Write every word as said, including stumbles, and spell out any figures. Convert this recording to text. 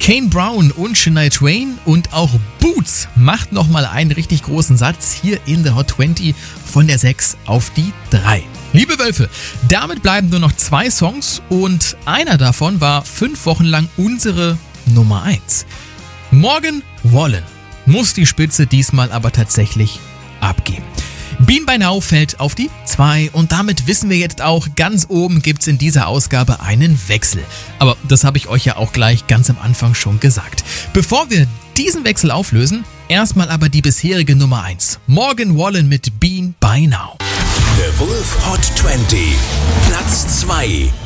Kane Brown und Shania Twain und auch Boots macht nochmal einen richtig großen Satz hier in der Hot zwanzig von der sechs auf die drei. Liebe Wölfe, damit bleiben nur noch zwei Songs und einer davon war fünf Wochen lang unsere Nummer eins. Morgan Wallen muss die Spitze diesmal aber tatsächlich abgeben. Bean by Now fällt auf die zwei und damit wissen wir jetzt auch, ganz oben gibt's in dieser Ausgabe einen Wechsel. Aber das habe ich euch ja auch gleich ganz am Anfang schon gesagt. Bevor wir diesen Wechsel auflösen, erstmal aber die bisherige Nummer eins. Morgan Wallen mit Bean by Now. The Wolf Hot zwanzig, Platz zwei.